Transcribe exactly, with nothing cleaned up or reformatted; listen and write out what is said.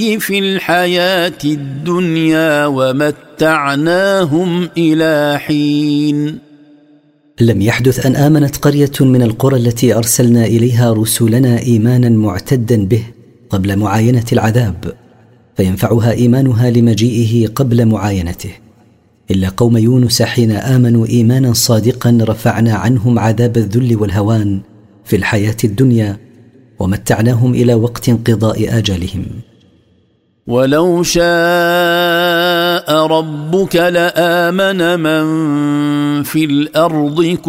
في الحياة الدنيا ومتعناهم إلى حين. لم يحدث أن آمنت قرية من القرى التي أرسلنا إليها رسلنا إيمانا معتدا به قبل معاينة العذاب فينفعها إيمانها لمجيئه قبل معاينته، إلا قوم يونس حين آمنوا إيمانا صادقا رفعنا عنهم عذاب الذل والهوان في الحياة الدنيا ومتعناهم إلى وقت انقضاء آجالهم. ولو شاء ربك لآمن من في الأرض